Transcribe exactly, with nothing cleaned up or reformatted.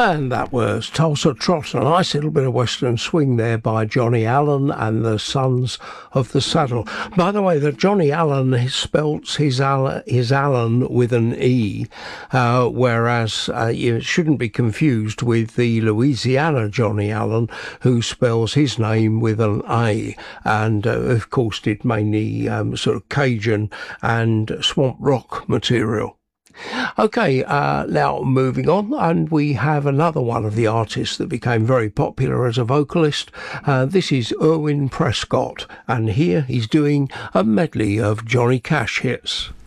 And that was Tulsa Trot, a nice little bit of western swing there by Johnny Allen and the Sons of the Saddle. By the way, that Johnny Allen he spelt his, Al- his Allen with an E, uh, whereas uh, you shouldn't be confused with the Louisiana Johnny Allen, who spells his name with an A, and uh, of course did mainly um, sort of Cajun and swamp rock material. Okay, uh, now moving on, and we have another one of the artists that became very popular as a vocalist. Uh, this is Irwin Prescott, and here he's doing a medley of Johnny Cash hits.